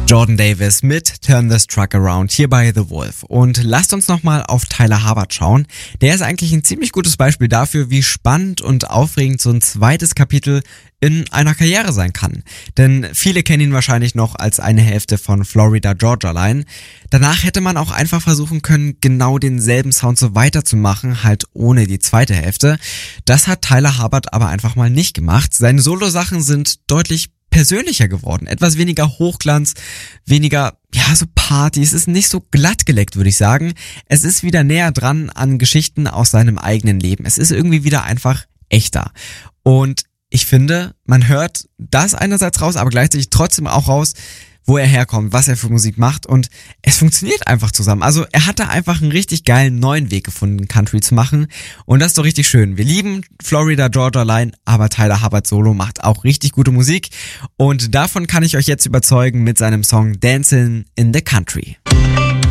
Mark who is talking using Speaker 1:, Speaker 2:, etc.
Speaker 1: Jordan Davis mit Turn This Truck Around hier bei The Wolf. Und lasst uns nochmal auf Tyler Hubbard schauen. Der ist eigentlich ein ziemlich gutes Beispiel dafür, wie spannend und aufregend so ein zweites Kapitel in einer Karriere sein kann. Denn viele kennen ihn wahrscheinlich noch als eine Hälfte von Florida Georgia Line. Danach hätte man auch einfach versuchen können, genau denselben Sound so weiterzumachen, halt ohne die zweite Hälfte. Das hat Tyler Hubbard aber einfach mal nicht gemacht. Seine Solo-Sachen sind deutlich persönlicher geworden. Etwas weniger Hochglanz, weniger, so Party. Es ist nicht so glatt geleckt, würde ich sagen. Es ist wieder näher dran an Geschichten aus seinem eigenen Leben. Es ist irgendwie wieder einfach echter. Und ich finde, man hört das einerseits raus, aber gleichzeitig trotzdem auch raus, wo er herkommt, was er für Musik macht, und es funktioniert einfach zusammen. Also er hat da einfach einen richtig geilen neuen Weg gefunden, Country zu machen, und das ist doch richtig schön. Wir lieben Florida Georgia Line, aber Tyler Hubbard Solo macht auch richtig gute Musik, und davon kann ich euch jetzt überzeugen mit seinem Song Dancing in the Country.